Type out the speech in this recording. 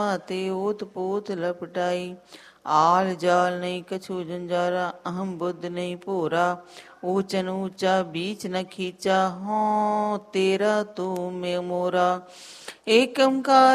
ਤੇ ਓਤ ਪੋਤ ਲਪਟਾਈ। ਆਲ ਜਾਲ ਨਹੀਂ ਕਛੂ ਜੰਜਾਰਾ, ਅਹਮ ਬੁੱਧ ਨਹੀਂ ਭੋਰਾ। ਊਚਨ ਊਚਾ ਬੀਚ ਨ ਖੀਚਾ, ਹੋਂ ਤੇਰਾ ਤੂੰ ਮੇ ਮੋਰਾ। ਏਕ ਓੰਕਾਰ